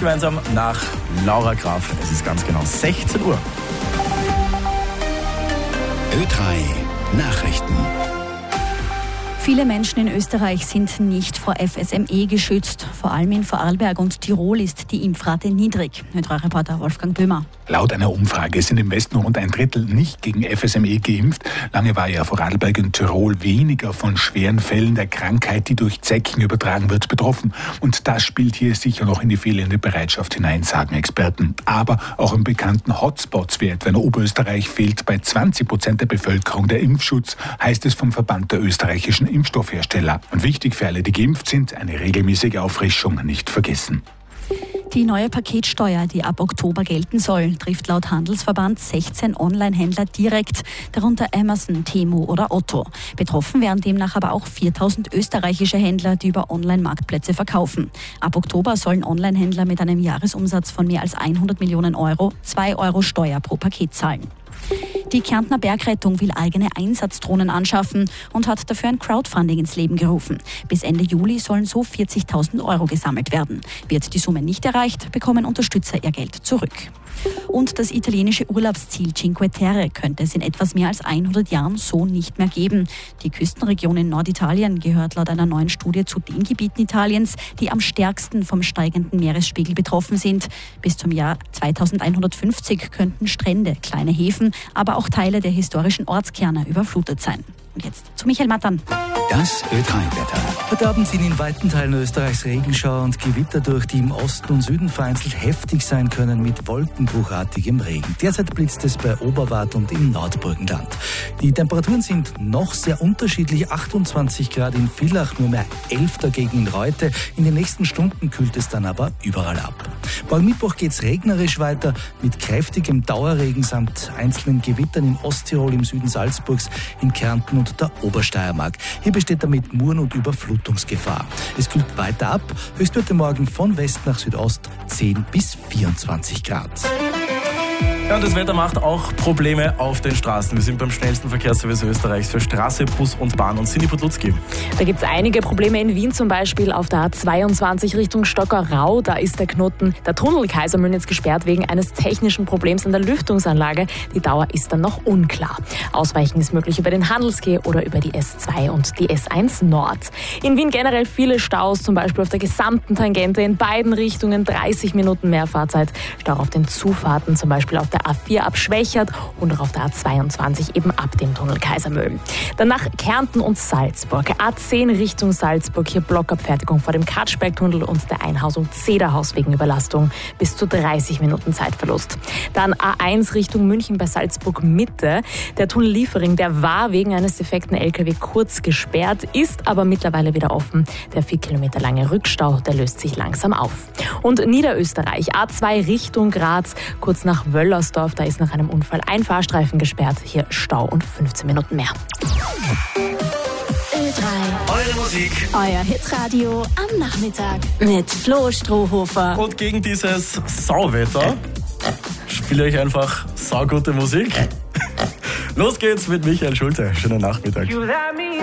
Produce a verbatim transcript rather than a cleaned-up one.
gemeinsam nach Laura Graf. Es ist ganz genau sechzehn Uhr. Ö drei Nachrichten. Viele Menschen in Österreich sind nicht vor F S M E geschützt. Vor allem in Vorarlberg und Tirol ist die Impfrate niedrig. Ö drei Reporter Wolfgang Böhmer. Laut einer Umfrage sind im Westen rund ein Drittel nicht gegen F S M E geimpft. Lange war ja Vorarlberg und Tirol weniger von schweren Fällen der Krankheit, die durch Zecken übertragen wird, betroffen. Und das spielt hier sicher noch in die fehlende Bereitschaft hinein, sagen Experten. Aber auch in bekannten Hotspots wie etwa in Oberösterreich fehlt bei zwanzig Prozent der Bevölkerung der Impfschutz, heißt es vom Verband der österreichischen Impfstoffhersteller. Und wichtig für alle, die geimpft sind, eine regelmäßige Auffrischung nicht vergessen. Die neue Paketsteuer, die ab Oktober gelten soll, trifft laut Handelsverband sechzehn Online-Händler direkt, darunter Amazon, Temu oder Otto. Betroffen wären demnach aber auch viertausend österreichische Händler, die über Online-Marktplätze verkaufen. Ab Oktober sollen Online-Händler mit einem Jahresumsatz von mehr als hundert Millionen Euro zwei Euro Steuer pro Paket zahlen. Die Kärntner Bergrettung will eigene Einsatzdrohnen anschaffen und hat dafür ein Crowdfunding ins Leben gerufen. Bis Ende Juli sollen so vierzigtausend Euro gesammelt werden. Wird die Summe nicht erreicht, bekommen Unterstützer ihr Geld zurück. Und das italienische Urlaubsziel Cinque Terre könnte es in etwas mehr als hundert Jahren so nicht mehr geben. Die Küstenregion in Norditalien gehört laut einer neuen Studie zu den Gebieten Italiens, die am stärksten vom steigenden Meeresspiegel betroffen sind. Bis zum Jahr zweitausendeinhundertfünfzig könnten Strände, kleine Häfen, aber auch Teile der historischen Ortskerne überflutet sein. Und jetzt zu Michael Mattern. Das Ö drei Wetter. Heute Abend ziehen in weiten Teilen Österreichs Regenschauer und Gewitter durch, die im Osten und Süden vereinzelt heftig sein können mit wolkenbruchartigem Regen. Derzeit blitzt es bei Oberwart und im Nordburgenland. Die Temperaturen sind noch sehr unterschiedlich. achtundzwanzig Grad in Villach, nur mehr elf dagegen in Reute. In den nächsten Stunden kühlt es dann aber überall ab. Morgen Mittwoch geht es regnerisch weiter mit kräftigem Dauerregen samt einzelnen Gewittern in Osttirol, im Süden Salzburgs, in Kärnten und der Obersteiermark. Hier besteht damit Muren- und Überflutungsgefahr. Es kühlt weiter ab. Höchstwerte morgen von West nach Südost zehn bis vierundzwanzig Grad. Ja, und das Wetter macht auch Probleme auf den Straßen. Wir sind beim schnellsten Verkehrsservice Österreichs für Straße, Bus und Bahn. Und Cindy Podlutzki. Da gibt es einige Probleme in Wien, zum Beispiel auf der A zweiundzwanzig Richtung Stockerau. Da ist der Knoten der Tunnel Kaisermühlen jetzt gesperrt wegen eines technischen Problems an der Lüftungsanlage. Die Dauer ist dann noch unklar. Ausweichen ist möglich über den Handelsquai oder über die S zwei und die S eins Nord. In Wien generell viele Staus, zum Beispiel auf der gesamten Tangente in beiden Richtungen, dreißig Minuten mehr Fahrzeit. Stau auf den Zufahrten, zum Beispiel auf der A vier ab Schwächert und auch auf der A zweiundzwanzig eben ab dem Tunnel Kaisermühlen. Danach Kärnten und Salzburg. A zehn Richtung Salzburg, hier Blockabfertigung vor dem Katschbergtunnel und der Einhausung Zederhaus wegen Überlastung. Bis zu dreißig Minuten Zeitverlust. Dann A eins Richtung München bei Salzburg Mitte. Der Tunnel Liefering, der war wegen eines defekten L K W kurz gesperrt, ist aber mittlerweile wieder offen. Der vier Kilometer lange Rückstau, der löst sich langsam auf. Und Niederösterreich, A zwei Richtung Graz, kurz nach Wöllersdorf. Da ist nach einem Unfall ein Fahrstreifen gesperrt. Hier Stau und fünfzehn Minuten mehr. Ö drei. Eure Musik. Euer Hitradio am Nachmittag mit Flo Strohhofer. Und gegen dieses Sauwetter spiele ich einfach saugute Musik. Los geht's mit Michael Schulte. Schönen Nachmittag.